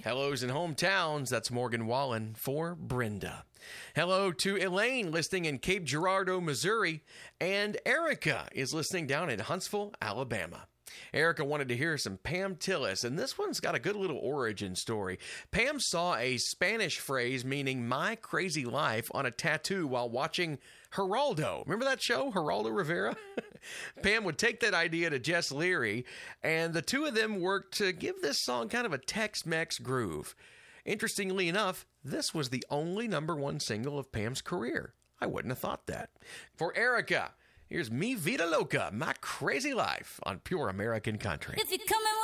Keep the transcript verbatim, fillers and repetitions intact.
Hellos in hometowns. That's Morgan Wallen for Brenda. Hello to Elaine, listening in Cape Girardeau, Missouri. And Erica is listening down in Huntsville, Alabama. Erica wanted to hear some Pam Tillis, and this one's got a good little origin story. Pam saw a Spanish phrase meaning my crazy life on a tattoo while watching Geraldo. Remember that show, Geraldo Rivera? Pam would take that idea to Jess Leary, and the two of them worked to give this song kind of a Tex-Mex groove. Interestingly enough, this was the only number one single of Pam's career. I wouldn't have thought that. For Erica, here's Mi Vida Loca, My Crazy Life on Pure American Country. If you come